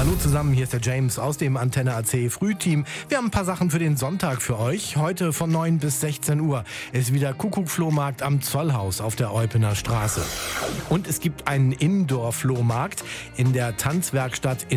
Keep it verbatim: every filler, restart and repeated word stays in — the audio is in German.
Hallo zusammen, hier ist der James aus dem Antenne A C Frühteam. Wir haben ein paar Sachen für den Sonntag für euch. Heute von neun bis sechzehn Uhr ist wieder Kuckuck-Flohmarkt am Zollhaus auf der Eupener Straße. Und es gibt einen Indoor-Flohmarkt in der Tanzwerkstatt in